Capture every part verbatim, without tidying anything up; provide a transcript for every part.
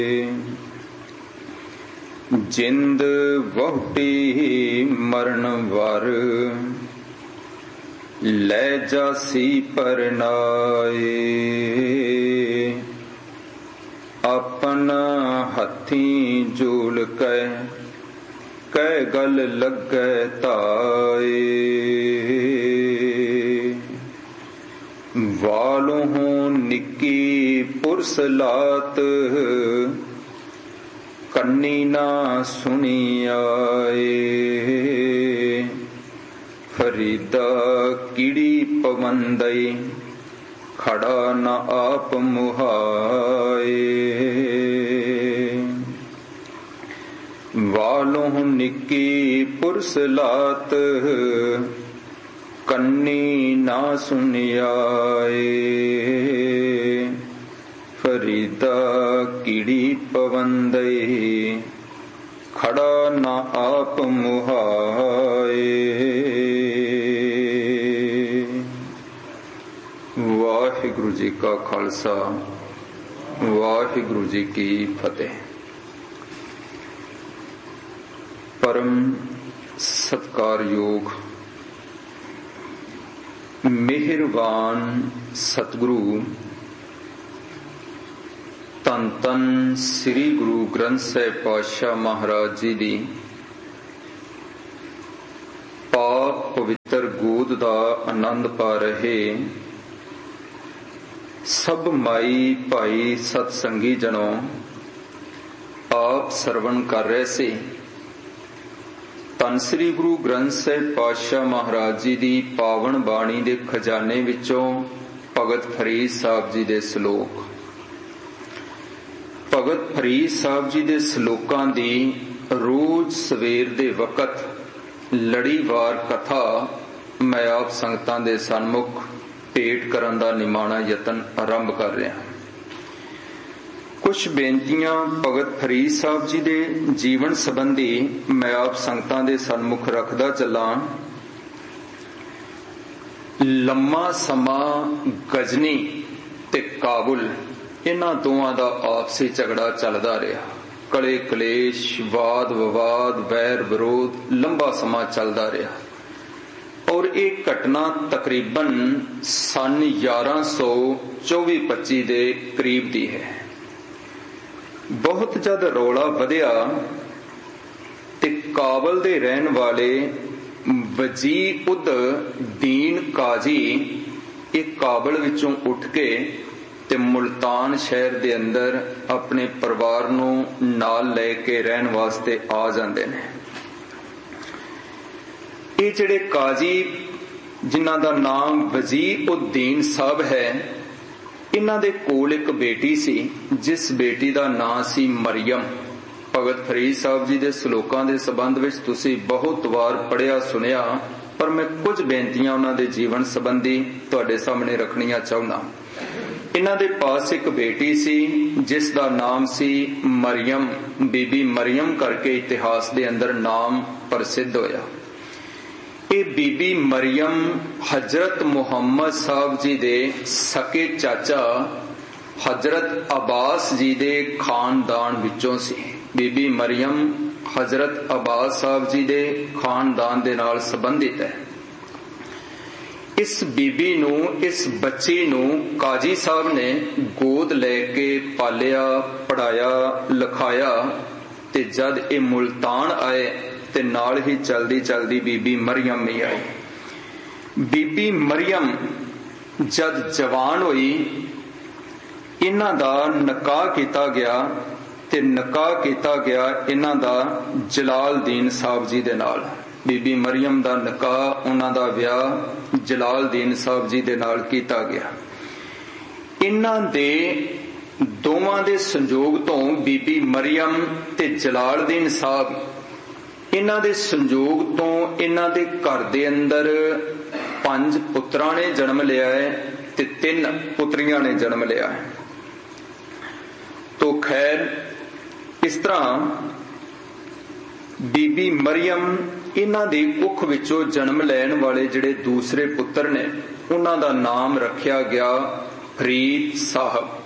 जिंद वहुटी मरण वर लै जासी परनाए। अपन हथी जोल कै कै गल लगे ताए। वालों निकी पुरस लात कन्नी ना सुनी आए। फरीदा कीड़ी पवंदई खड़ा न आप मुहाए। वालों निकी पुरस लात कन्नी ना सुनियाए। फरीदा कीड़ी पवंदई खड़ा ना आप मुहाए। वाहिगुरु जी का खालसा वाहिगुरु जी की फतेह। परम सत्कारयोग मेहरबान सतगुरु धन धन श्री गुरु ग्रंथ साहिब पातशाह महाराज जी दी पाक पवित्र गोद दा आनंद पा रहे सब माई भाई सतसंगी जनों, आप सरवण कर रहे से धन श्री गुरु ग्रंथ साहिब पातशाह महाराज जी दी पावन बाणी दे खजाने विचों भगत फरीद साहब जी दे श्लोक। भगत फरीद साहब जी दे श्लोकां दी रोज सवेर दे वकत लड़ीवार कथा मैं आप संगतां दे सन्मुख भेट करन दा निमाणा यतन आरंभ कर रहा। कुछ बेनतियां भगत फरीद साहब जी दे जीवन संबंधी मैं आप संगतां दे सन्मुख रखदा चला। लम्मा समा गजनी ते काबुल इन्हां दोवां दा आपसी झगड़ा चलदा रहा। कले कलेश वाद विवाद वैर विरोध लंबा समा चलदा रहा और एक घटना तकरीबन सन ग्यारह सौ चौबी पच्ची दे करीब दी है। बहुत जद रौला वधिया ते काबल दे रहन वाले वजीर उद दीन काजी एक काबल विचों उठ के ते मुल्तान शहर दे अंदर अपने परिवार नूं नाल लेके रहन वास्ते आ जांदे ने। ये जिहड़े काजी जिन्हां दा नाम वजीर उद दीन साहब है, इन्हां दे कोल एक बेटी सी जिस बेटी दा नाम सी मरियम। भगत फरीद साहब जी दे श्लोकां दे संबंध विच तुसीं बहुत वार पढ़िया सुनिया, पर मैं कुछ बेनतियां उन्हां दे जीवन संबंधी तुहाडे सामने रखणियां चाहुंदा। इन्हां दे पास एक बेटी सी जिस दा नाम सी मरियम। बीबी मरियम करके इतिहास दे अंदर नाम प्रसिद्ध होया। ये बीबी मरियम हजरत मुहम्मद साहब जी दे सके चाचा हजरत अब्बास जी दे खानदान विचों सी। बीबी मरियम हजरत अब्बास साहब जी दे खानदान दे नाल संबंधित है। इस बीबी नू इस बच्ची नू काजी साहब ने गोद लेके पालिया पढ़ाया लिखाया ते जद ये मुल्तान आए ते नाल ही चलदी चलदी बीबी मरियम भी आई। बीबी मरियम जद जवान हुई इन्हां दा निकाह किया गया ते निकाह किया गया इन्हां दा जलाल दीन साहब जी दे नाल। बीबी मरियम दा निकाह उन्हां दा विआह जलाल दीन साहब जी दे नाल किया गया। इन्हां दे दोवां दे संजोग तो बीबी मरियम ते जलाल दीन साहब इन्हां दे संजोग तो इन्हां दे घर दे अंदर पंज पुत्रां ने जन्म लिया है ते तीन पुत्रियां ने जन्म लिया है। तो खैर इस तरह बीबी मरियम इन्हां दे कुख विचों जन्म लैण वाले जिहड़े दूसरे पुत्र ने उन्हां दा नाम रखिया गया फरीद साहब।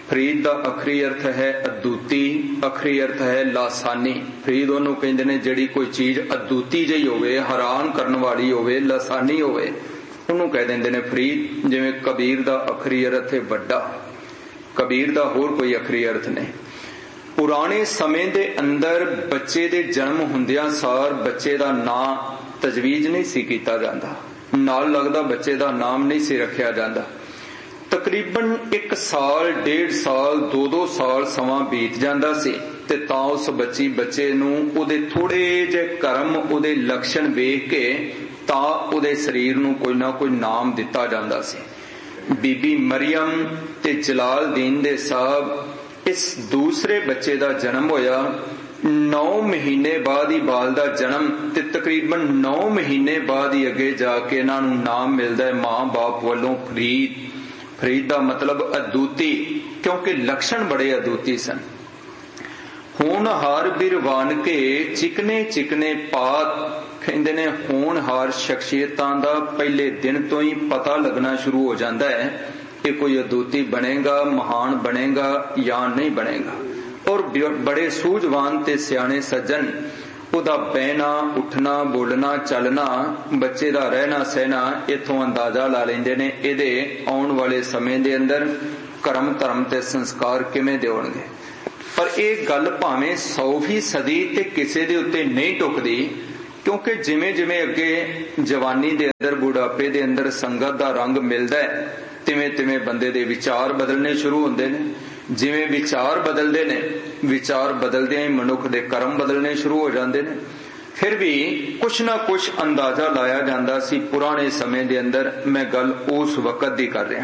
फरीद का अखरी अर्थ है अदूती, अखरी अर्थ है लासानी। फरीद उन्होंने कहते हैं जिहड़ी कोई चीज अदूती जी होवे, हैरान करने वाली होवे, लासानी होवे, उन्होंने कह देंगे ने फरीद। जिवें कबीर का अखरी अर्थ है वड्डा, कबीर का होर कोई अखरी अर्थ नहीं। पुराने समय के अंदर बच्चे के जन्म हुंदियां सार बच्चे का नाम तजवीज नहीं सी कीता जांदा, नाल लगदा बच्चे का नाम नहीं सी रखिया जांदा। तकरीबन एक साल डेढ़ साल दो दो साल समा बीत जाता सी ते तां उस बच्ची बच्चे नूं उहदे थोड़े जे कर्म उहदे लक्षण वेख के तां उहदे शरीर नूं कोई ना कोई नाम दिता जाता सी। बीबी मरियम ते जलालदीन दे साहब इस दूसरे बच्चे का जन्म होया। नौ महीने बाद ही बाल का जन्म ते तकरीबन नौ महीने बाद ही अगे जाके इन्हां नूं नाम मिलदा है मां बाप वालों फरीद। फरीद का मतलब अदूती, क्योंकि लक्षण बड़े अदूती सन। होनहार बिरवान के चिकने चिकने पात कहते ने होनहार शख्सियतां दा पहले दिन तो ही पता लगना शुरू हो जाता है कि कोई अदूती बनेगा, महान बनेगा या नहीं बनेगा। और बड़े सूझवान ते सियाने सज्जन उहदा बहना उठना बोलना चलना बच्चे का रहना सहना इथों अंदाजा ला लेंदे ने इहदे आउण वाले समय दे अंदर कर्म धर्म ते संस्कार किवें दे होणगे। पर यह गल भावें सौ फीसदी ते किसे दे उत्ते नहीं टुकदी, क्योंकि जिमें जिमें अगे जवानी दे अंदर बुढ़ापे दे अंदर संगत का रंग मिलदा है तिवें तिवें बंदे दे विचार बदलने शुरू होंदे ने। जिवें विचार बदलते ने विचार बदलदे ही मनुख दे कर्म बदलने शुरू हो जाते हैं। फिर भी कुछ ना कुछ अंदाजा लाया जाता सी पुराने समय दे अंदर। मैं गल उस वक्त दी कर रहा।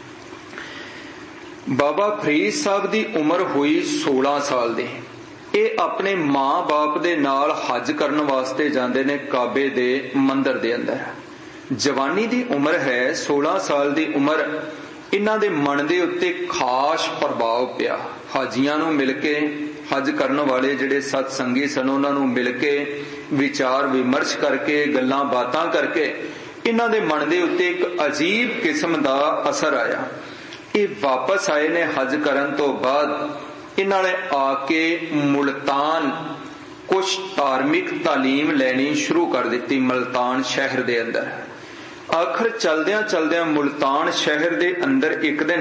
बाबा फरीद साहब की उम्र हुई सोलह साल दी। ये अपने मां बाप दे नाल हज करने वास्ते जाते ने काबे दे मंदिर दे अंदर। जवानी दी उम्र है, सोलह साल दी उम्र। इन्हां दे मन दे उत्ते खास प्रभाव पिया। हाजियां नूं मिल के, हज करने वाले जिहड़े सतसंगी सन उन्हां नूं मिल के विचार विमर्श करके गल्लां बातां करके इन्हां दे मन दे उत्ते एक अजीब किस्म दा असर आया। ये वापस आए ने हज करन तो बाद। इन्हां ने आके मुल्तान कुछ धार्मिक तालीम लैनी शुरू कर दी मुल्तान शहर दे अंदर। आखिर चलदियां चलदियां मुल्तान शहर दे अंदर एक दिन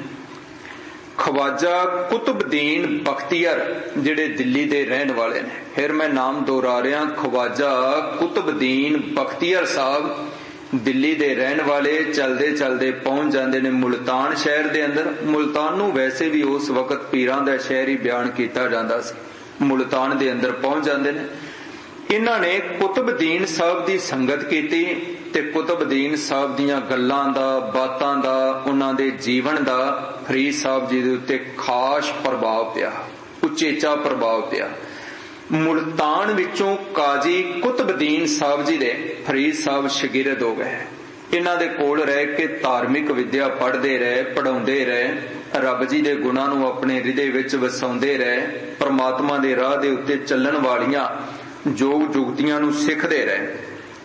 ख्वाजा कुतुबदीन बख्तियार जिहड़े दिल्ली दे रहने वाले ने, फिर मैं नाम दोहरा रहा, ख्वाजा कुतुबदीन बख्तियार साहब दिल्ली दे रहने वाले चलदे चलदे पहुंच जाते ने मुल्तान शहर दे अंदर। मुल्तान नूं वैसे भी उस वक्त पीरां दा शहर ही बयान किया जाता सी। मुल्तान दे अंदर पहुंच जाते ने। इन्हां ने कुतुबदीन साहब की संगत की ते कुतुबदीन साहब दीयां गल्लां दा बातां दा उन्हां दे जीवन दा फरीद साहब जी दे उत्ते खास प्रभाव पिया, उचेचा प्रभाव पिया। मुल्तान विचों काजी कुतुबदीन साहब जी दे फरीद साहब शगिरद हो गए। इन्हां दे कोल रह के धार्मिक विद्या पढ़ते रहे, पढ़ाउंदे रहे, रब जी दे गुणां नूं अपने हृदय विच वसाउंदे रहे, परमात्मा दे राह दे उत्ते चलण वालियां जोग जुगतियां नूं सिखदे रहे।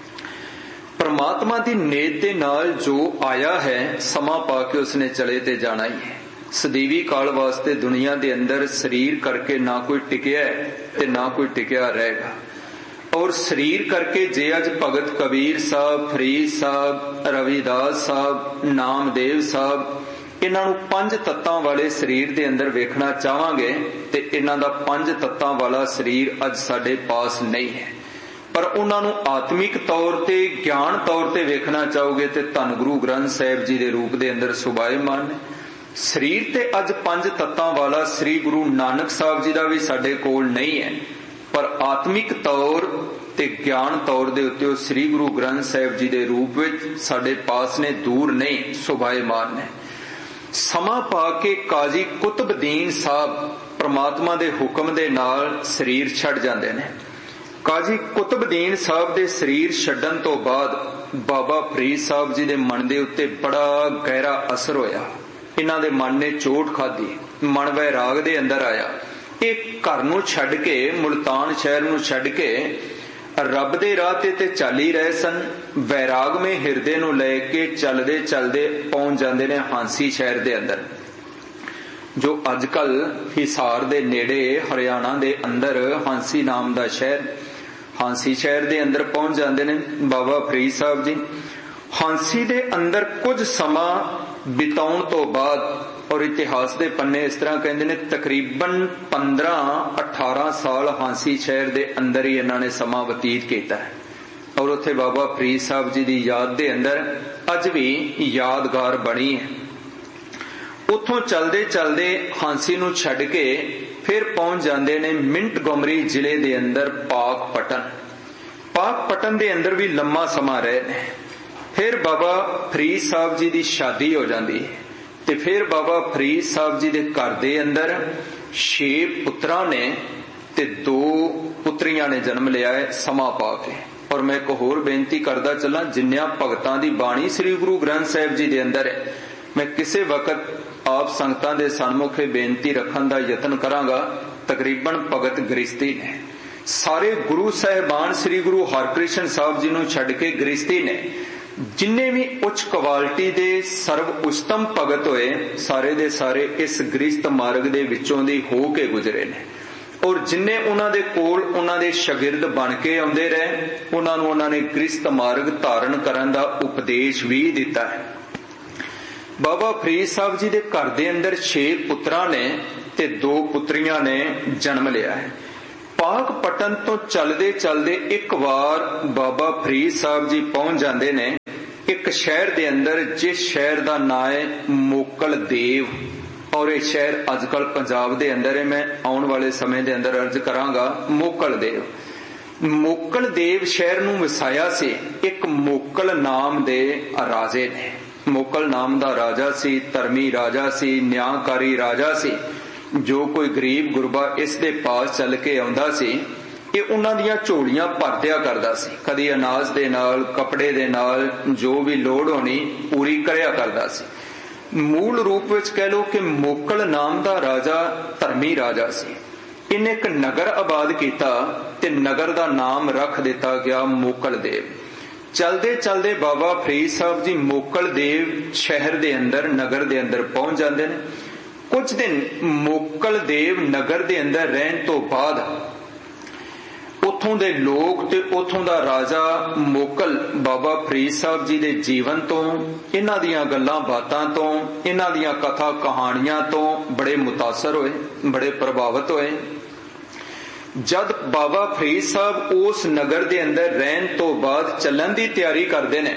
परमात्मा की नेत दे नाल जो आया है समा पाके उसने चले ते जाना ही है। सदीवी काल वास्ते दुनिया दे अंदर शरीर करके ना कोई टिकया है ते ना कोई टिकया रहेगा। और शरीर करके जे अज भगत कबीर साहब, फरीद साहब, रविदास साहब, नामदेव साहब इन्हां नूं पंज तत्तां वाले शरीर दे अंदर वेखना चाहांगे ते इन्हां दा पंज तत्तां वाला शरीर अज साडे पास नहीं है। पर उन्होंने आत्मिक तौर ते ज्ञान तौर ते वेखना चाहोगे तो धन गुरु ग्रंथ साहिब जी के रूप दे अंदर सुभायमान है। शरीर ते अज पंज तत्तां वाला श्री गुरु नानक साहब जी का भी साडे कोल नहीं है, पर आत्मिक तौर ते ज्ञान तौर दे उत्ते श्री गुरु ग्रंथ साहिब जी के रूप में साडे पास ने, दूर नहीं, सुभायमान ने। समा पा के काजी कुतुबदीन साहब परमात्मा दे हुक्म दे नाल शरीर छड़ जांदे ने। काजी कुतुबदीन साहब दे शरीर छड्डण तो बाद बाबा फरीद साहब जी दे मन दे उत्ते बड़ा गहरा असर होया। इन्हां दे मन ने चोट खाधी, मन वैराग दे अंदर आया। एक घर नूं छड्ड के, मुल्तान शहर नूं छड्ड के रब दे राह ते ते चल ही रहे सन। वैराग में हिरदे नूं ले के चलदे चलदे पहुंच जांदे ने हांसी शहर दे अंदर। जो अजकल हिसार दे नेड़े हरियाणा दे अंदर हांसी नाम दा शहर, हांसी शहर दे अंदर पहुंच जाते ने बाबा फरीद साहब जी। हांसी दे अंदर कुछ समा बिताउण तो बाद, और इतिहास दे पन्ने इस तरह कहते ने तकरीबन पंद्रह अठारह साल हांसी शहर दे अंदर ही इन्होंने समा बतीत किया है। और उत्थे बाबा फरीद साहब जी की याद दे अंदर अज भी यादगार बनी है। उथों चलदे चलदे हांसी नूं छड्ड के फिर पहुंच जाते ने मिंटगोमरी जिले दे अंदर पाकपटन। पाकपटन दे अंदर भी लम्मा समा रहे ने। फिर बाबा फरीद साहब जी की शादी हो जाती है ते फिर बाबा फरीद साहब जी के घर दे अंदर छे पुत्रा ने ते दो पुत्रियां ने जन्म लिया है समा पा के। और मैं एक होर बेनती करदा चला, जिन्नियां भगतां दी बाणी श्री गुरु ग्रंथ साहिब जी दे अंदर है, मैं किसी वक्त आप संगतां दे सन्मुखे बेनती रखण दा यतन करांगा। तकरीबन भगत गृहस्थी ने सारे गुरु साहिबान श्री गुरु हरकृष्ण साहब जी नूं छड्ड के गृहस्थी ने जिन्ने भी उच्च क्वालिटी दे सर्व उच्चतम भगत होए सारे दे सारे इस गृहस्थ मार्ग दे विचों दी हो के गुजरे ने। और जिन्ने उन्हां दे कोल उन्हां दे शागिर्द बन के आउंदे रहे उन्हां नूं उन्हां ने गृहस्थ मार्ग धारण करन दा उपदेश भी दिता है। बाबा फरीद साहब जी दे घर दे अंदर छे पुत्रा ने ते दो पुत्रियां ने जन्म लिया है। पाकपटन तो चलदे चलदे एक बार बाबा फरीद साहब जी पहुंच जाते ने एक शहर दे अंदर जिस शहर का नाम है मोकल देव। और यह शहर अजकल पंजाब दे अंदर है। मैं आने वाले समय दे अंदर अर्ज करांगा मोकल देव। मोकल देव शहर नूं वसाया सी एक मोकल नाम दे राजे ने। मोकल नाम दा राजा सी, धर्मी राजा सी, न्यायकारी राजा सी। जो कोई गरीब गुरबा इस दे पास चल के आउंदा सी ये उन्हां दियां झोलियां भर दिया करदा सी। कदी अनाज दे नाल, कपड़े दे नाल जो भी लोड़ होनी पूरी करया करदा सी। मूल रूप विच कह लो कि मोकल नाम दा राजा धर्मी राजा सी। इन्हें एक नगर आबाद किया ते नगर दा नाम रख दिता गया मोकल देव। चलदे चलदे बाबा फरीद साहब जी मोकल देव शहर दे अंदर नगर दे अंदर पहुंच जाते हैं। कुछ दिन मोकल देव नगर दे अंदर रहन तो बाद उथों दे लोग ते उथों दा राजा मोकल बाबा फरीद साहब जी दे जीवन तो, इन्हां दियां गल्लां बातां तो, इन्हां दियां कथा कहानियां तो बड़े मुतासर होए, बड़े प्रभावित होए। जद बाबा फरीद साहब उस नगर दे अंदर रहन तो बाद चलन दी तैयारी करते ने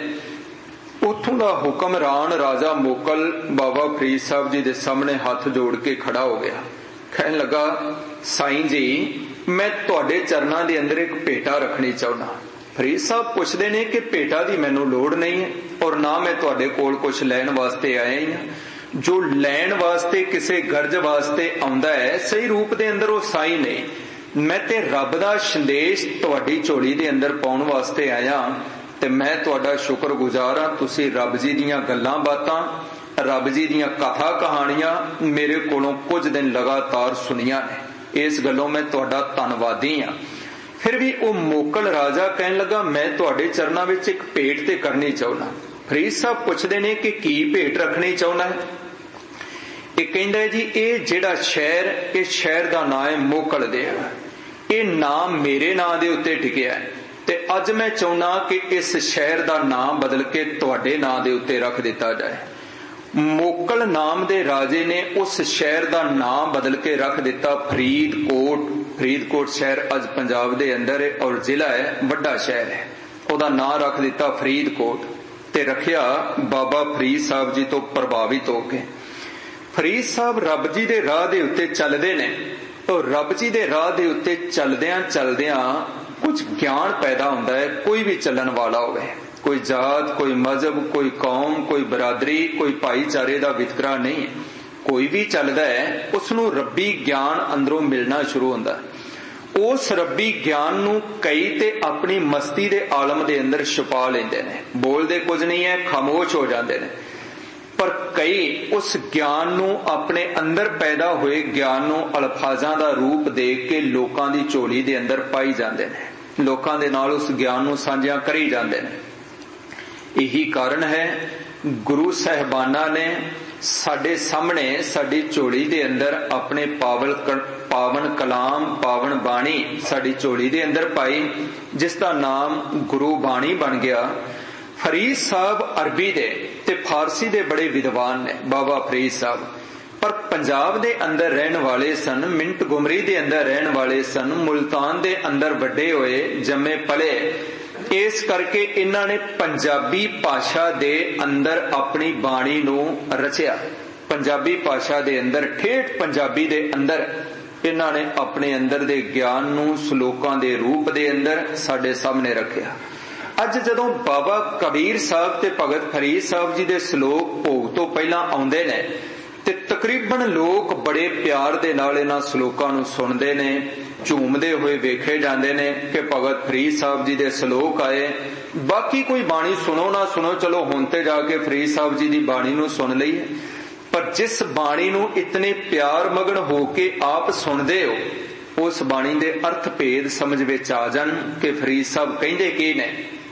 उथों दा हुक्मरान राजा मोकल बाबा फरीद साहब जी दे सामने हाथ जोड़ के खड़ा हो गया। कहन लगा, साईं जी मैं तुहाडे चरनां दे अंदर एक भेटा रखनी चाहुंदा। फरीद साहब पुछदे ने कि भेटा दी मैनू लोड़ नहीं है और ना मैं तुहाडे कोल कुछ लैण वास्ते आया ही हां। जो लैण वास्ते किसे गर्ज वास्ते आउंदा है सही रूप दे अंदर वो साईं नहीं। मैं ते रब दा संदेश तुहाडी झोली दे अंदर पाउण वास्ते आया ते मैं तुहाडा शुक्रगुजार हां। तुसीं रब जी दीयां गल्लां बातां, रब जी दीयां कथा कहानियां मेरे कोलों कुछ दिन लगातार सुनियां ने। इस गल्लों मैं तुहाडा धन्नवादी हां। फिर भी वो मोकल राजा कहन लगा, मैं तुहाडे चरनां विच एक भेंट ते करनी चाहुंदा। फरीद साहब पुछदे ने कि की भेंट रखनी चाहुंदा है। ये कहंदा है जी ये जिहड़ा शहर, इस शहर दा नाम है मोकल देव। ये नाम मेरे नाम दे उत्ते टिकिया है ते अज मैं चाहुंदा कि इस शहर दा नाम बदल के तुहाडे नाम दे उत्ते रख दिता जाए। मोकल नाम दे राजे ने उस शहर दा नाम बदल के रख दिता फरीदकोट। फरीदकोट शहर अज पंजाब दे अंदर है और जिला है, वड्डा शहर है। ओदा नाम रख दिता फरीदकोट ते रखिया बाबा फरीद साहब जी तो प्रभावित होके। फरीद साहब रब जी दे राह दे उत्ते चलदे ने और रब जी दे राह दे उत्ते चलदियां चलदियां कुछ ज्ञान पैदा हुंदा है। कोई भी चलन वाला होवे, कोई जात, कोई मजहब, कोई कौम, कोई बरादरी, कोई भाईचारे का वितकरा नहीं है। कोई भी चलदा है उसनू रब्बी ज्ञान अंदरों मिलना शुरू होंदा है। उस रब्बी ज्ञान नू कई ते अपनी मस्ती दे आलम दे अंदर छुपा लेंदे ने, बोलदे कुछ नहीं है, खामोश हो जाते हैं। पर कई उस ज्ञान नू अपने अंदर पैदा हुए ज्ञान नू अल्फाजां दा रूप दे के लोकां दी झोली दे अंदर पाई जाते हैं, लोकां दे नाल उस ज्ञान नू साझा करी जाते हैं। यही कारण है गुरु साहिबाना ने साडे सामने साडी झोली दे अंदर अपने पावल पावन कलाम पावन बाणी साडी झोली दे अंदर पाई, जिसका नाम गुरु बाणी बन गया। फरीद साहब अरबी दे ते फारसी दे बड़े विद्वान ने बाबा फरीद साहब, पर पंजाब दे अंदर रहन वाले सन, मिंट गुमरी दे अंदर रहन वाले सन, मुल्तान दे अंदर वड्डे होए जमे पले। इस करके इन्हां ने पंजाबी भाषा दे अंदर अपनी बाणी नूं रचिया। पंजाबी भाषा दे अंदर ठेठ पंजाबी दे अंदर इन्हां ने अपने अंदर दे ज्ञान नूं श्लोकां दे रूप दे अंदर साडे सामने रखिया। अज जदों बाबा कबीर साहब ते भगत फरीद साहब जी दे श्लोक भोग तो पहलां आउंदे ने ते तकरीबन लोग बड़े प्यार दे नाल इन्हां श्लोकां नूं सुणदे ने, झूमदे हुए वेखे जांदे ने कि भगत फरीद साहब जी दे श्लोक आए। बाकी कोई बाणी सुनो ना सुनो, चलो हुण ते जाके फरीद साहब जी दी बाणी नूं सुन लईए, पर जिस बाणी नूं इतने प्यार मगन होके आप सुणदे हो उस बाणी दे अर्थ भेद समझ विच आ जाण कि फरीद साहब कहिंदे की ने।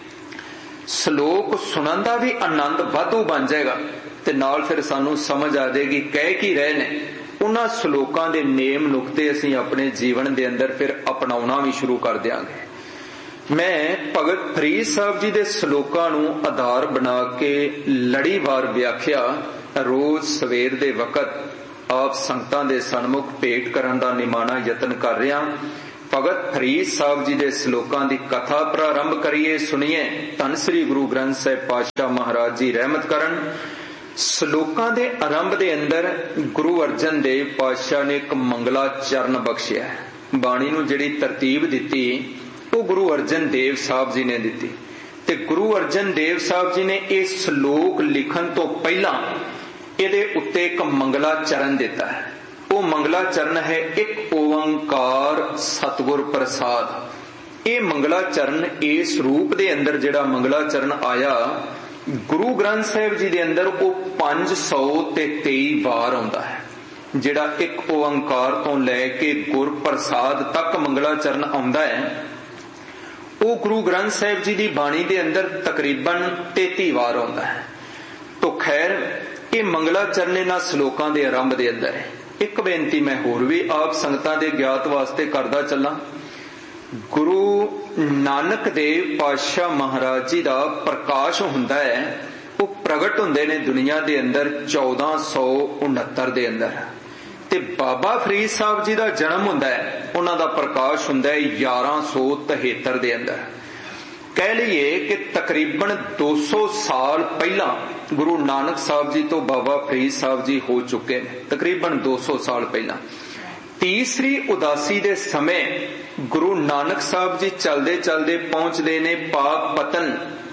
श्लोक सुनन दा भी आनंद वाधू बन जाएगा ते नाल फिर सानू समझ आ जाएगी कह की रहे ने। उन्हां श्लोकां दे नेम नुक्ते असीं अपने जीवन दे अंदर फिर अपनाउणा भी शुरू कर देंगे। मैं भगत फरीद साहब जी दे श्लोकां नूं आधार बना के लड़ीवार व्याख्या रोज सवेर दे वकत आप संगतां दे सन्मुख भेट करन दा निमाणा यतन कर रहा। भगत फरीद साहब जी दे श्लोकां दी कथा प्रारंभ करिए, सुनिए। धन श्री गुरु ग्रंथ साहिब पातशाह महाराज जी रहमत करन। श्लोकां दे आरंभ दे अंदर गुरु अर्जन देव पातशाह ने एक मंगला चरण बख्शिया है। बाणी नूं जिहड़ी तरतीब दिती वो गुरु अर्जन देव साहब जी ने दिती ते गुरु अर्जन देव साहब जी ने ये श्लोक लिखण तो पहला इहदे उत्ते एक मंगला चरण दिता है। वो मंगला चरण है एक ओंकार सतगुर प्रसाद। ये मंगला चरण इस रूप दे अंदर जिहड़ा मंगला चरण आया गुरु ग्रंथ साहिब जी दे अंदर वो पांच सौ ते तेई वार आउंदा है। जिहड़ा एक ओंकार तो लैके गुर प्रसाद तक मंगला चरण आउंदा है वो गुरु ग्रंथ साहिब जी दी बाणी दे अंदर तकरीबन तेती वार आउंदा है। तो खैर ये मंगला चरण इन्हां श्लोकां दे आरंभ दे अंदर है। एक बेनती मैं होर भी आप संगतां दे ज्ञात वास्ते करदा चलां। गुरु नानक देव पातशाह महाराज जी दा प्रकाश हुंदा है, वो प्रगट हुंदे ने दुनिया दे अंदर चौदह सौ उनहत्तर दे अंदर ते बाबा फरीद साहब जी दा जन्म हुंदा है, उन्हां दा प्रकाश हुंदा है ग्यारह सौ तिहत्तर दे अंदर। कह लीए कि तकरीबन दो सौ साल पहला गुरु नानक साहब जी तो बाबा फरीद साहब जी हो चुके हैं, तकरीबन दो सौ साल पहला। तीसरी उदासी दे समय गुरु नानक साहब जी चलदे चलदे पहुंचदे ने पाक पतन।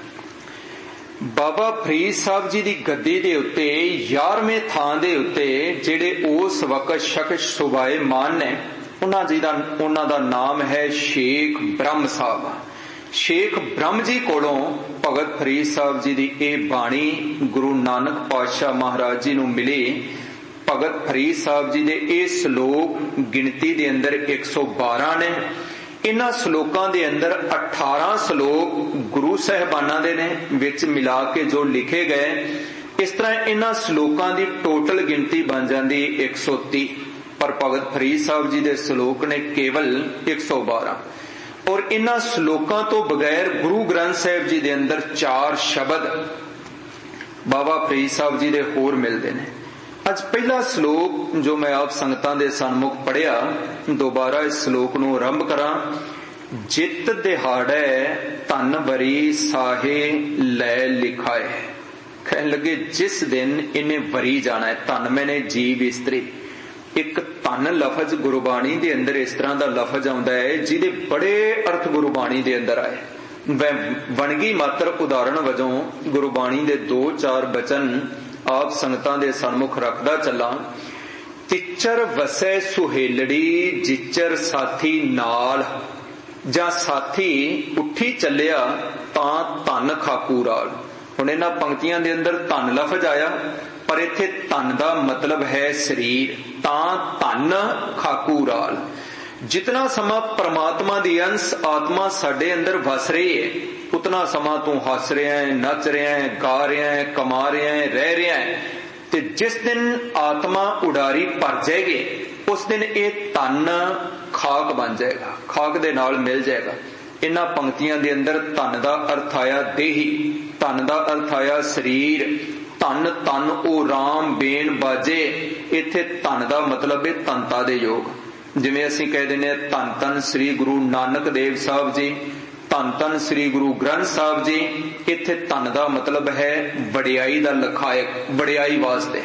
बाबा फरीद साहब जी दी गद्दी दे उत्ते यारवें थां दे उत्ते जिहड़े उस वक्त शख्स सुभाए मान ने उन्हां जी दा उन्हां दा नाम है शेख ब्रह्म साहब। शेख ब्रह्म जी कोलों भगत फरीद साहब जी दी ए बाणी गुरु नानक पातशाह महाराज जी नूं मिली। भगत फरीद साहब जी दे ए श्लोक गिनती दे अंदर एक सौ बारह ने। इन्हां श्लोकां दे अंदर अठारह श्लोक गुरु साहिबाना दे ने विच मिला के जो लिखे गए। इस तरह इन्हां श्लोकां दी टोटल गिनती बन जांदी एक सौ तीह, पर भगत फरीद साहब जी दे श्लोक ने केवल एक सौ बारह। और इन्हां श्लोकां तो बगैर गुरु ग्रंथ साहिब जी दे अंदर चार शब्द बाबा फरीद साहब जी दे होर मिलदे ने। अज पहला श्लोक जो मैं आप संगतां दे सन्मुख पढ़िया, दोबारा इस श्लोक नूं आरंभ करां। जित दिहाड़े धन वरी साहे लै लिखाए। कहन लगे जिस दिन इन्हें वरी जाना है, धन मैंने जीव इस्त्री। एक धन लफज गुरबाणी दे अंदर इस तरह का लफज आउंदा है जिहदे बड़े अर्थ गुरबाणी दे अंदर आए। मैं वणगी मात्र उदाहरण वजों गुरबाणी दे दो चार बचन आप संगतां दे सन्मुख रखदा चला। तिचर वसै सुहेलड़ी जिचर साथी नाल, जां साथी उठी चलिया तां धन खाकू राल। हुण इन्हां पंक्तियां दे अंदर धन लफज आया, पर इत्थे धन दा मतलब है शरीर। तां धन खाकू राल। जितना समा परमात्मा दी अंश आत्मा साडे अंदर वस रही है, उतना समा तू हस रहा है, नच रहा है, गा रहा है, कमा रहा है, रह रहा है। ਤੇ ਜਿਸ ਦਿਨ ਆਤਮਾ ਉਡਾਰੀ ਭਰ ਜਾਏਗੀ ਉਸ ਦਿਨ ਇਹ ਤਨ ਖਾਕ ਬਣ ਜਾਏਗਾ, ਖਾਕ ਦੇ ਨਾਲ ਮਿਲ ਜਾਏਗਾ। ਇਹਨਾਂ ਪੰਕਤੀਆਂ ਦੇ ਅੰਦਰ ਧਨ ਦਾ ਅਰਥ ਆਇਆ ਦੇਹੀ, ਧਨ ਦਾ ਅਰਥ ਆਇਆ ਸਰੀਰ। ਧਨ ਧਨ ਉਹ ਰਾਮ ਬੇਨ ਬਾਜੇ, ਇੱਥੇ ਧਨ ਦਾ ਮਤਲਬ ਹੈ ਧਨਤਾ ਦੇ ਯੋਗ। ਜਿਵੇਂ ਅਸੀਂ ਕਹਿ ਦਿੰਦੇ ਹਾਂ ਧੰਨ ਧੰਨ ਸ੍ਰੀ ਗੁਰੂ ਨਾਨਕ ਦੇਵ ਸਾਹਿਬ ਜੀ, ਧੰਨ ਧੰਨ ਸ੍ਰੀ ਗੁਰੂ ਗ੍ਰੰਥ ਸਾਹਿਬ ਜੀ, ਇੱਥੇ ਧਨ ਦਾ ਮਤਲਬ ਹੈ ਵਡਿਆਈ ਦਾ ਲਖਾਇਕ, ਵਡਿਆਈ ਵਾਸਤੇ,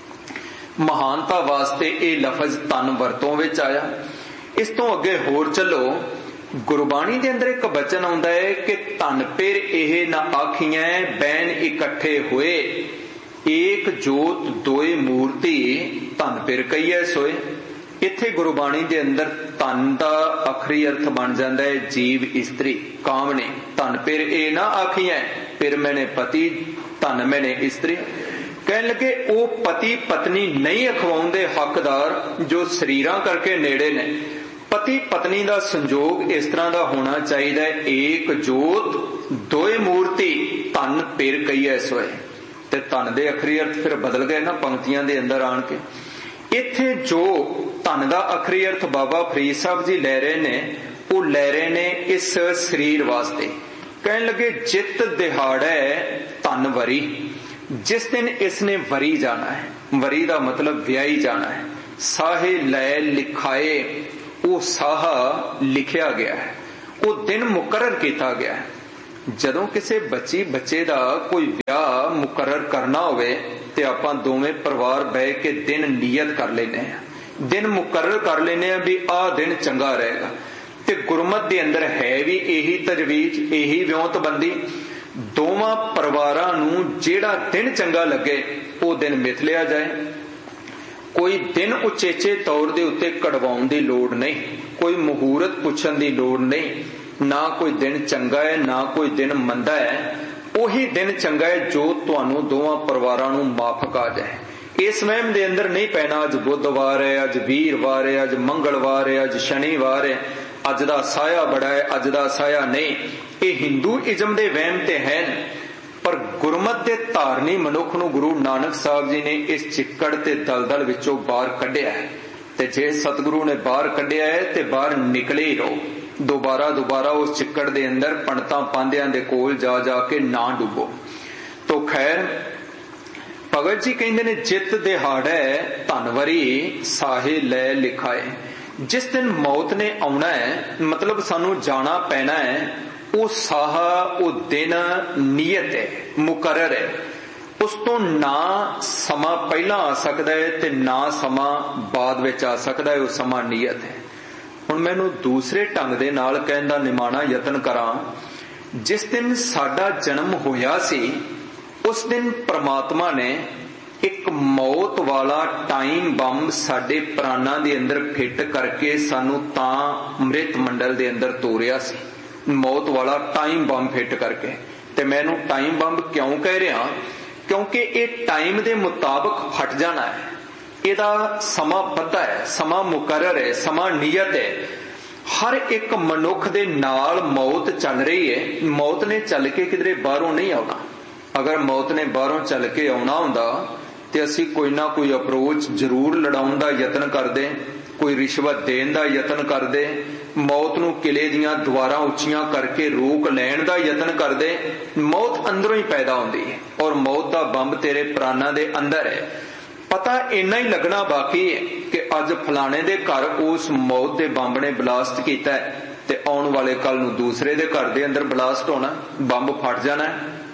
ਮਹਾਨਤਾ ਵਾਸਤੇ ਇਹ ਲਫ਼ਜ਼ ਧਨ ਵਰਤੋਂ ਵਿੱਚ ਆਇਆ। ਇਸ ਤੋਂ ਅੱਗੇ ਹੋਰ ਚੱਲੋ, ਗੁਰਬਾਣੀ ਦੇ ਅੰਦਰ ਇੱਕ ਬਚਨ ਆਉਂਦਾ ਹੈ ਕਿ ਧਨ ਪਿਰ ਇਹ ਨਾ ਆਖੀਐ ਬੈਨ ਇਕੱਠੇ ਹੋਏ, ਏਕ ਜੋਤ ਦੋਏ ਮੂਰਤੀ ਧਨ ਪਿਰ ਕਹੀਐ ਸੋਏ। ਇੱਥੇ ਗੁਰਬਾਣੀ ਦੇ ਅੰਦਰ ਧਨ ਦਾ ਆਖਰੀ ਅਰਥ ਬਣ ਜਾਂਦਾ ਹੈ ਜੀਵ ਇਸਤਰੀ ਕਾਮਣੀ। ਧਨ ਪਿਰ ਇਹ ਨਾ ਆਖੀਐ, ਪਿਰ ਮੈਨੇ ਪਤੀ, ਧਨ ਮੈਨੇ ਇਸਤਰੀ। ਕਹਿਣ ਲੱਗੇ ਉਹ ਪਤੀ ਪਤਨੀ ਨਹੀਂ ਅਖਵਾਉਂਦੇ ਹੱਕਦਾਰ ਜੋ ਸਰੀਰਾਂ ਕਰਕੇ ਨੇੜੇ ਨੇ। ਪਤੀ ਪਤਨੀ ਦਾ ਸੰਜੋਗ ਇਸ ਤਰ੍ਹਾਂ ਦਾ ਹੋਣਾ ਚਾਹੀਦਾ ਹੈ, ਏਕ ਜੋਤ ਦੋਏ ਮੂਰਤੀ ਧਨ ਪਿਰ ਕਹੀਐ ਸੋਏ। ਤੇ ਧਨ ਦੇ ਅਖਰੀ ਅਰਥ ਫਿਰ ਬਦਲ ਗਏ ਨਾ ਪੰਕਤੀਆਂ ਦੇ ਅੰਦਰ ਆਣ ਕੇ। ਇੱਥੇ ਜੋ ਧਨ ਦਾ ਅਖਰੀ ਅਰਥ ਬਾਬਾ ਫਰੀਦ ਸਾਹਿਬ ਜੀ ਲੈ ਰਹੇ ਨੇ, ਉਹ ਲੈ ਰਹੇ ਨੇ ਇਸ ਸਰੀਰ ਵਾਸਤੇ। ਕਹਿਣ ਲੱਗੇ ਜਿਤ ਦਿਹਾੜੈ ਧਨ ਵਰੀ, ਜਿਸ ਦਿਨ ਇਸਨੇ ਵਰੀ ਜਾਣਾ ਹੈ, ਵਰੀ ਦਾ ਮਤਲਬ ਵਿਆਹੀ ਜਾਣਾ ਹੈ। ਸਾਹੇ ਲੈ ਲਿਖਾਏ, ਉਹ ਸਾਹਾ ਲਿਖਿਆ ਗਿਆ ਹੈ, ਉਹ ਦਿਨ ਮੁਕਰਰ ਕੀਤਾ ਗਿਆ ਹੈ। ਜਦੋਂ ਕਿਸੇ ਬੱਚੀ ਬੱਚੇ ਦਾ ਕੋਈ ਵਿਆਹ ਮੁਕਰਰ ਕਰਨਾ ਹੋਵੇ ਤੇ ਆਪਾਂ ਦੋਵੇਂ ਪਰਿਵਾਰ ਬਹਿ ਕੇ ਦਿਨ ਨੀਅਤ ਕਰ ਲੈਂਦੇ ਹਾਂ, ਦਿਨ ਮੁਕਰਰ ਕਰ ਲੈਂਦੇ ਹਾਂ ਵੀ ਆਹ ਦਿਨ ਚੰਗਾ ਰਹੇਗਾ। ਤੇ ਗੁਰਮਤਿ ਦੇ ਅੰਦਰ ਹੈ ਵੀ ਇਹੀ ਤਜਵੀਜ਼, ਇਹੀ ਵਿਉਂਤਬੰਦੀ। ਦੋਵਾਂ ਪਰਿਵਾਰਾਂ ਨੂੰ ਜਿਹੜਾ ਦਿਨ ਚੰਗਾ ਲੱਗੇ ਉਹ ਦਿਨ ਮਿਥ ਲਿਆ ਜਾਏ। ਕੋਈ ਦਿਨ ਉਚੇਚੇ ਤੌਰ ਦੇ ਉੱਤੇ ਕਢਵਾਉਣ ਦੀ ਲੋੜ ਨਹੀਂ, ਕੋਈ ਮੁਹੂਰਤ ਪੁੱਛਣ ਦੀ ਲੋੜ ਨਹੀਂ। ਨਾ ਕੋਈ ਦਿਨ ਚੰਗਾ ਹੈ ਨਾ ਕੋਈ ਦਿਨ ਮੰਦਾ ਹੈ, ਉਹੀ ਦਿਨ ਚੰਗਾ ਹੈ ਜੋ ਤੁਹਾਨੂੰ ਦੋਵਾਂ ਪਰਿਵਾਰਾਂ ਨੂੰ ਮਾਫਕ ਆ ਜਾਏ। ਇਸ ਵਹਿਮ ਦੇ ਅੰਦਰ ਨਹੀਂ ਪੈਣਾ ਅੱਜ ਬੁੱਧਵਾਰ ਹੈ, ਅੱਜ ਵੀਰਵਾਰ ਹੈ, ਅੱਜ ਮੰਗਲਵਾਰ ਹੈ, ਅੱਜ ਸ਼ਨੀਵਾਰ ਹੈ, ਅੱਜ ਦਾ ਸਾਇਆ ਬੜਾ ਹੈ, ਅੱਜ ਦਾ ਸਾਇਆ ਨਹੀਂ। ਇਹ ਹਿੰਦੂ ਇਜ਼ਮ ਦੇ ਵਹਿਮ ਤੇ ਹੈ, ਪਰ ਗੁਰਮਤਿ ਦੇ ਧਾਰਨੀ ਮਨੁੱਖ ਨੂੰ ਗੁਰੂ ਨਾਨਕ ਸਾਹਿਬ ਜੀ ਨੇ ਇਸ ਚਿੱਕੜ ਤੇ ਦਲਦਲ ਵਿੱਚੋਂ ਬਾਹਰ ਕੱਢਿਆ ਹੈ। ਤੇ ਜੇ ਸਤਿਗੁਰੂ ਨੇ ਬਾਹਰ ਕੱਢਿਆ ਹੈ ਤੇ ਬਾਹਰ ਨਿਕਲੇ ਹੀ ਰਹੋ। ਦੁਬਾਰਾ ਦੁਬਾਰਾ ਉਸ ਚਿੱਕੜ ਦੇ ਅੰਦਰ ਪੰਡਤਾਂ ਪਾਂਧਿਆਂ ਦੇ ਕੋਲ ਜਾ ਜਾ ਕੇ ਨਾ ਡੁੱਬੋ। ਤੋ ਖੈਰ ਭਗਤ ਜੀ ਕਹਿੰਦੇ ਨੇ ਜਿਤ ਦਿਹਾੜੈ ਧਨਵਰੀ ਸਾਹੇ ਲੈ ਲਿਖਾਏ। ਜਿਸ ਦਿਨ ਮੌਤ ਨੇ ਆਉਣਾ ਹੈ, ਮਤਲਬ ਸਾਨੂੰ ਜਾਣਾ ਪੈਣਾ ਹੈ, ਉਹ ਸਾਹਾ ਉਹ ਦਿਨ ਨੀਅਤ ਹੈ, ਮੁਕਰਰ ਹੈ। ਉਸ ਤੋਂ ਨਾ ਸਮਾਂ ਪਹਿਲਾਂ ਆ ਸਕਦਾ ਹੈ ਤੇ ਨਾ ਸਮਾਂ ਬਾਅਦ ਵਿੱਚ ਆ ਸਕਦਾ ਹੈ, ਉਹ ਸਮਾਂ ਨੀਅਤ ਹੈ। ਹੁਣ ਮੈਨੂੰ ਦੂਸਰੇ ਢੰਗ ਦੇ ਨਾਲ ਕਹਿਣ ਦਾ ਨਿਮਾਣਾ ਯਤਨ ਕਰਾਂ। ਜਿਸ ਦਿਨ ਸਾਡਾ ਜਨਮ ਹੋਇਆ ਸੀ ਉਸ ਦਿਨ ਪ੍ਰਮਾਤਮਾ ਨੇ ਇੱਕ ਮੌਤ ਵਾਲਾ ਟਾਈਮ ਬੰਬ ਸਾਡੇ ਪ੍ਰਾਣਾਂ ਦੇ ਅੰਦਰ ਫਿੱਟ ਕਰਕੇ ਸਾਨੂੰ ਤਾਂ ਅੰਮ੍ਰਿਤ ਮੰਡਲ ਦੇ ਅੰਦਰ ਤੋਰਿਆ ਸੀ, ਮੌਤ ਵਾਲਾ ਟਾਈਮ ਬੰਬ ਫਿੱਟ ਕਰਕੇ। ਤੇ ਮੈਨੂੰ ਟਾਈਮ ਬੰਬ ਕਿਉਂ ਕਹਿ ਰਿਹਾ? ਕਿਉਂਕਿ ਇਹ ਟਾਈਮ ਦੇ ਮੁਤਾਬਕ ਫਟ ਜਾਣਾ ਹੈ। ਇਹਦਾ ਸਮਾਂ ਪਤਾ ਹੈ, ਸਮਾਂ ਮੁਕਰਰ ਹੈ, ਸਮਾਂ ਨਿਯਤ ਹੈ। ਹਰ ਇੱਕ ਮਨੁੱਖ ਦੇ ਨਾਲ ਮੌਤ ਚੱਲ ਰਹੀ ਹੈ। ਮੌਤ ਨੇ ਚੱਲ ਕੇ ਕਿਧਰੇ ਬਾਹਰੋਂ ਨਹੀਂ ਆਉਣਾ। ਅਗਰ ਮੌਤ ਨੇ ਬਾਹਰੋਂ ਚੱਲ ਕੇ ਆਉਣਾ ਹੁੰਦਾ ਤੇ ਅਸੀਂ ਕੋਈ ਨਾ ਕੋਈ ਅਪਰੋਚ ਜ਼ਰੂਰ ਲੜਾਉਣ ਦਾ ਯਤਨ ਕਰਦੇ, ਕੋਈ ਰਿਸ਼ਵਤ ਦੇਣ ਦਾ ਯਤਨ ਕਰਦੇ, ਮੌਤ ਨੂੰ ਕਿਲੇ ਦੀਆਂ ਦੀਵਾਰਾਂ ਉੱਚੀਆਂ ਕਰਕੇ ਰੋਕ ਲੈਣ ਦਾ ਯਤਨ ਕਰਦੇ। ਮੌਤ ਅੰਦਰੋਂ ਹੀ ਪੈਦਾ ਹੁੰਦੀ ਹੈ ਔਰ ਮੌਤ ਦਾ ਬੰਬ ਤੇਰੇ ਪ੍ਰਾਣਾਂ ਦੇ ਅੰਦਰ ਹੈ। ਪਤਾ ਇੰਨਾ ਹੀ ਲੱਗਣਾ ਬਾਕੀ ਹੈ ਕਿ ਅੱਜ ਫਲਾਣੇ ਦੇ ਘਰ ਉਸ ਮੌਤ ਦੇ ਬੰਬ ਨੇ ਬਲਾਸਟ ਕੀਤਾ ਹੈ ਤੇ ਆਉਣ ਵਾਲੇ ਕੱਲ ਨੂੰ ਦੂਸਰੇ ਦੇ ਘਰ ਦੇ ਅੰਦਰ ਬਲਾਸਟ ਹੋਣਾ, ਬੰਬ ਫਟ ਜਾਣਾ।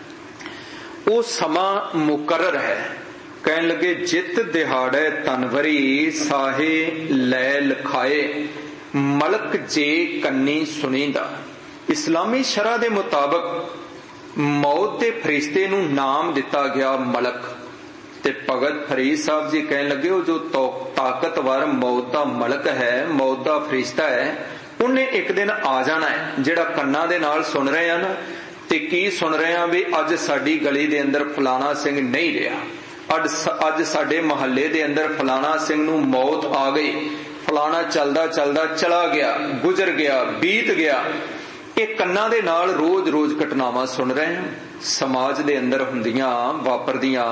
ਉਹ ਸਮਾਂ ਮੁਕਰਰ ਹੈ। ਕਹਿਣ ਲੱਗੇ ਜਿਤ ਦਿਹਾੜੈ ਤਨਵਰੀ ਸਾਹੇ ਲੈ ਲਿਖਾਏ, ਮਲਕ ਜੇ ਕੰਨੀ ਸੁਣੀਂਦਾ। ਇਸਲਾਮੀ ਸ਼ਰਅ ਦੇ ਮੁਤਾਬਕ ਮੌਤ ਦੇ ਫਰਿਸ਼ਤੇ ਨੂੰ ਨਾਮ ਦਿੱਤਾ ਗਿਆ ਮਲਕ। ਤੇ ਭਗਤ ਫਰੀਦ ਸਾਹਿਬ ਜੀ ਕਹਿਣ ਲੱਗੇ ਉਹ ਜੋ ਤਾਕਤਵਰ ਮੌਤ ਦਾ ਮਲਕ ਹੈ, ਮੌਤ ਦਾ ਫਰਿਸ਼ਤਾ ਹੈ, ਉਹਨੇ ਇੱਕ ਦਿਨ ਆ ਜਾਣਾ ਹੈ। ਜਿਹੜਾ ਕੰਨਾਂ ਦੇ ਨਾਲ ਸੁਣ ਰਹੇ ਆ ਨਾ, ਤੇ ਕੀ ਸੁਣ ਰਹੇ ਆ ਵੀ ਅੱਜ ਸਾਡੀ ਗਲੀ ਦੇ ਅੰਦਰ ਫਲਾਣਾ ਸਿੰਘ ਨਹੀਂ ਰਿਹਾ, ਅੱਜ ਅੱਜ ਸਾਡੇ ਮਹੱਲੇ ਦੇ ਅੰਦਰ ਫਲਾਣਾ ਸਿੰਘ ਨੂੰ ਮੌਤ ਆ ਗਈ, ਫਲਾਣਾ ਚੱਲਦਾ ਚੱਲਦਾ ਚਲਾ ਗਿਆ, ਗੁਜ਼ਰ ਗਿਆ, ਬੀਤ ਗਿਆ। ਇਹ ਕੰਨਾਂ ਦੇ ਨਾਲ ਰੋਜ਼ ਰੋਜ਼ ਘਟਨਾਵਾਂ ਸੁਣ ਰਹੇ ਹਾਂ, ਸਮਾਜ ਦੇ ਅੰਦਰ ਹੁੰਦੀਆਂ ਵਾਪਰਦੀਆਂ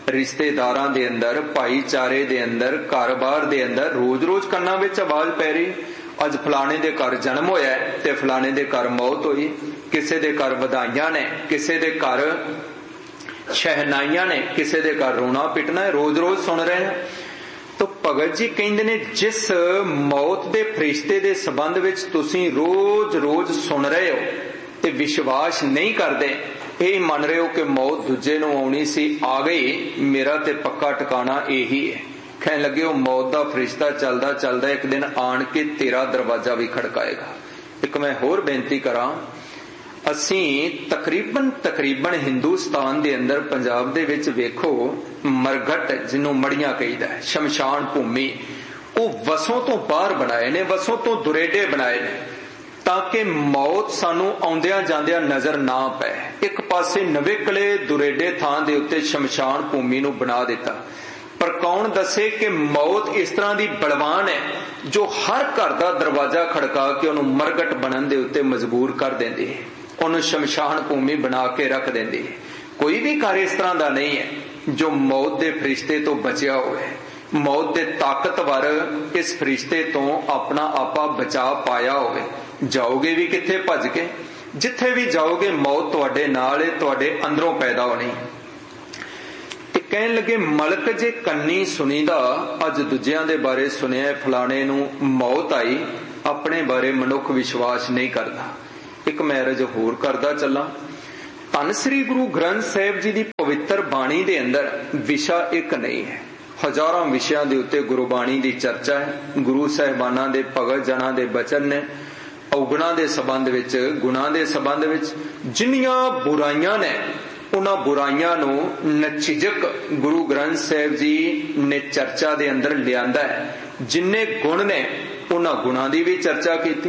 रिश्तेदारां दे अंदर, भाईचारे दे अंदर, घर-बार दे अंदर रोज रोज कन्नां विच आवाज पै रही, अज फलाने दे घर जन्म होया ते फलाने दे घर मौत हुई, किसे दे घर वधाइयां ने, किसे दे घर शहनाइयां ने, किसे दे घर रोना पिटना है, रोज रोज सुन रहे हैं। तो भगत जी कहंदे ने जिस मौत दे फरिश्ते दे संबंध विच तुसीं रोज रोज सुन रहे हो ते विश्वास नहीं करदे, यही मन रहे हो कि मौत दूजे नूं आउणी सी, आ गई, मेरा ते पक्का ठिकाना यही है। कहण लगे हो मौत दा फरिश्ता चलदा चलदा एक दिन आण के तेरा दरवाजा भी खड़काएगा। एक मैं होर बेनती करां, असीं तकरीबन तकरीबन हिंदुस्तान दे अंदर पंजाब दे विच वेखो मरघट जिन्हों मड़ियां कहीदा है, शमशान भूमि, वो वसों तो बाहर बनाए ने, वसों तो दुरेडे बनाए ने ताकि मौत सानू आउंदियां जांदियां नजर ना पै। एक पासे नवेकले दुरेडे थां दे उत्ते शमशान भूमि नू बना दिता, पर कौन दसे कि मौत इस तरह की बलवान है जो हर घर का दरवाजा खड़का के उन्होंने मरगट बनन दे उत्ते मजबूर कर देंदी है, उन्होंने शमशान भूमि बना के रख देंदी है। कोई भी घर इस तरह का नहीं है जो मौत के फरिश्ते तो बचिया होवे। मौत के ताकतवर इस फरिश्ते तो अपना आपा बचा पाया होवे। जाओगे भी किथे भज के, जिथे भी जाओगे मौत तुहाडे नाल है, तुहाडे अंदरों पैदा होनी। कहन लगे मलक जे कन्नी सुनीदा, अज दूजियां दे बारे सुनिया फलाने नू मौत आई, अपने बारे मनुख विश्वास नहीं करता। एक मैरिज होर करदा चला। धन श्री गुरु ग्रंथ साहिब जी की पवित्र बाणी दे अंदर विषा एक नहीं है, हजारों विषयां दे उत्ते गुरबाणी की चर्चा है। गुरु साहिबाना दे भगत जना दे बचन ने औगुणा दे संबंध विच, गुणा दे संबंध विच, जिन्नियां बुराइयां ने उन्हां बुराइयां नू नचिजक गुरु ग्रंथ साहिब जी ने चर्चा दे अंदर लियांदा है। जिन्ने गुण ने उन्हां गुणां दी भी चर्चा कीती।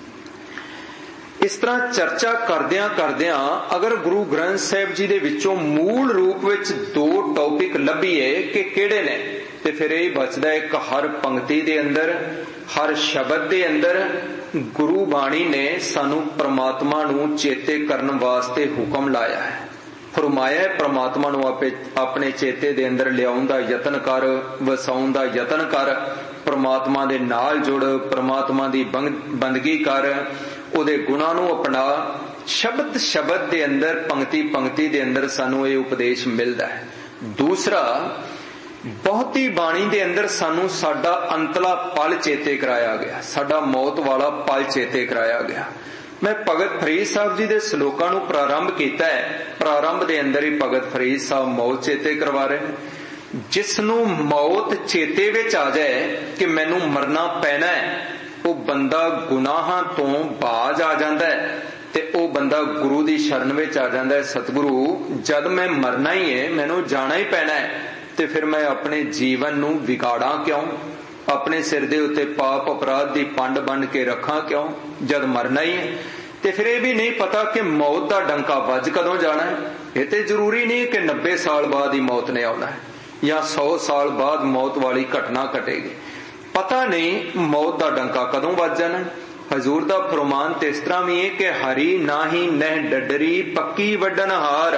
इस तरह चर्चा करदियां करदियां अगर गुरु ग्रंथ साहिब जी दे विचों मूल रूप विच दो टॉपिक लभीए कि किहड़े ने, ते फिर यही बचदा है कि हर पंक्ति दे अंदर, हर शब्द दे अंदर गुरु बाणी ने सानू परमात्मा नू चेते करन वास्ते हुक्म लाया है। फरमाया परमात्मा नू आपे अपने चेते दे अंदर लियाउण दा यतन कर, वसाउण दा यतन कर, परमात्मा दे नाल जुड़, परमात्मा दी बंदगी कर, उहदे गुणां नू अपना। शब्द शब्द दे अंदर, पंक्ति पंक्ति दे अंदर सानू ये उपदेश मिलदा है। दूसरा, बहुती बाणी दे अंदर सानू साडा अंतला पल चेते कराया गया, साडा मौत वाला पल चेते कराया गया। मैं भगत फरीद साहब जी दे श्लोकां नू प्रारंभ कीता है। प्रारंभ दे अंदर ही भगत फरीद साहब मौत चेते करवा रहे हैं। जिसनू मौत चेते विच आ जाए कि मैनू मरना पैना है, वो बंदा गुनाहां तो बाज आ जांदा है ते वो बंदा गुरु दी शरण विच आ जांदा है। सतगुरु जद मैं मरना ही है, मैनू जाना ही पैना है, ते फिर मैं अपने जीवन नू विगाड़ा क्यों, अपने सिर दे उत्ते पाप अपराध दी पंड बन के रखा क्यों, जद मरना ही है। ते फिर यह भी नहीं पता कि मौत दा डंका वज कदों जाना है। ये तो जरूरी नहीं कि नब्बे साल बाद ही मौत ने आना है या सौ साल बाद मौत वाली घटना घटेगी, पता नहीं मौत दा डंका कदों वज जाना है। हजूर दा फरमान ते इस तरह भी है कि हरी ना ही नह डडरी पक्की वड्डन हार।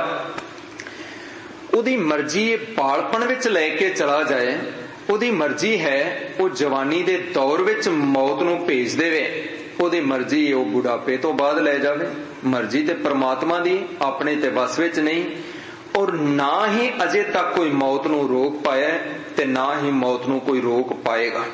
उहदी मर्जी बालपन विच लेके चला जाए, उहदी मर्जी है वो जवानी दे दौर विच मौत नू भेज देवे, उहदी मर्जी वो बुढ़ापे तो बाद ले जावे। मर्जी ते परमात्मा दी, अपने ते बस विच नहीं। और ना ही अजे तक कोई मौत नू रोक पाया ते ना ही मौत नू कोई रोक पाएगा।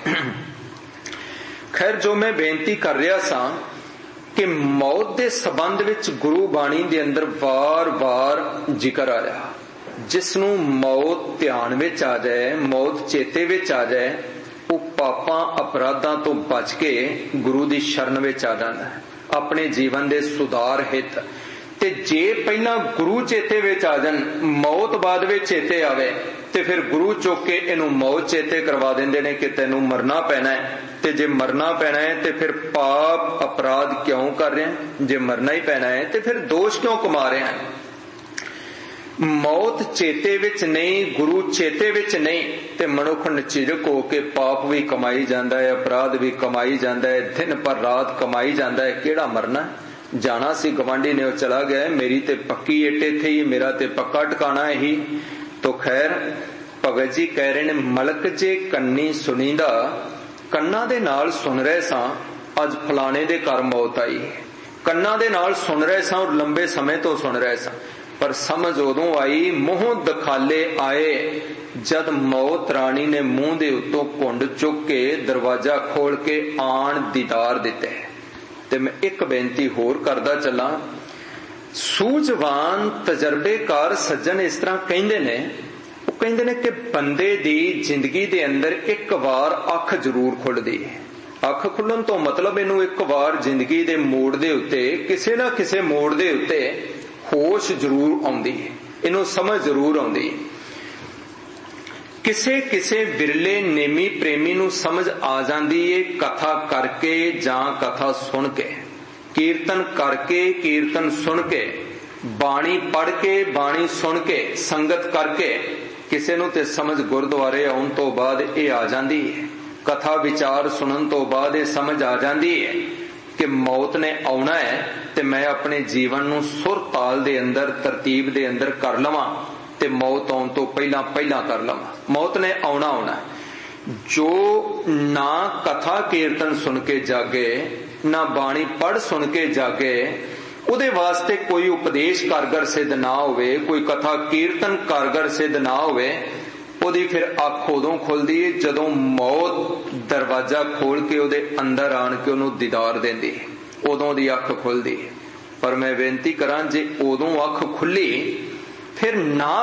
खैर, जो मैं बेनती कर रहा सा कि मौत दे संबंध विच गुरु बाणी दे अंदर वार वार जिक्र आ रहा। जिसनू मौत ध्यान विच आ जाए, मौत चेते विच आ जाए, वो पापां अपराधां तो बच के गुरु दी शरण विच आ जांदा है अपने जीवन दे सुधार हित। ते जे पहला गुरु चेते विच आ जान, मौत बाद विच चेते आवे, ते फिर गुरु चुक के इनू मौत चेते करवा देंदे ने कि तैनू मरना पैना है। ते जे मरना पैना है ते फिर पाप अपराध क्यों कर रहे हैं? जे मरना ही पैना है ते फिर दोष क्यों कमा रहे हैं? मौत चेते विच नहीं, गुरु चेते विच नहीं, ते मनुख नचिजक होके पाप भी कमाई जांदा है, अपराध भी कमाई जांदा है, दिन पर रात कमाई जांदा है। केड़ा मरना है? जाना सी गवांडी ने चला गया, मेरी ते पक्की एटे थी, मेरा ते पक्का ठिकाना ही। तो खैर भगत जी कह रहे ने, मलक जे कन्नी सुनीदा, कन्ना दे नाल सुन रहे सां अज फलाने दे घर मौत आई, कन्ना दे नाल सुन रहे सां और लंबे समय तो सुन रहे सां, पर समझ उदों आई मूंह दखाले आए जद मौत राणी ने मूंह दे उत्तों घुंड चुक के दरवाजा खोल के आण दीदार दिते। ते मैं एक बेनती होर करदा चला, सूझवान तजर्बेकार सज्जन इस तरह कहिंदे ने, वो कहिंदे ने कि बंदे दी जिंदगी दे अंदर एक बार अख जरूर खुलदी है। अख खुलण तो मतलब इनू एक बार जिंदगी दे मोड़ दे उत्ते किसे ना किसे मोड़ दे उत्ते होश जरूर आउंदी है, इनू समझ जरूर आउंदी है। किसे किसे विरले नेमी प्रेमी नू समझ आ जांदी है कथा करके जां कथा सुन के, कीर्तन करके कीर्तन सुन के, बाणी पढ़ के बाणी सुन के, संगत करके किसे नू ते समझ गुरुद्वारे आउण तो बाद ये आ जांदी है, कथा विचार सुनन तो बाद ये समझ आ जांदी है कि मौत ने आउणा है ते मैं अपने जीवन नू सुर ताल दे अंदर तरतीब दे अंदर कर लवां ते मौत आउण तो पहला पहला कर लवां। मौत ने आउणा आउणा जो ना कथा कीर्तन सुन के जागे ना बाणी पढ़ सुन के जागे, उहदे वास्ते कोई उपदेश कारगर सिद्ध ना होवे, कोई कथा कीर्तन कारगर सिद्ध ना होवे, ओदी फिर अख उदों खुलदी है जदों मौत दरवाजा खोल के उहदे अंदर आण के उहनूं दीदार देंदी, उदों दी अख खुलदी। पर मैं बेनती करां जे उदों अख खुली फिर ना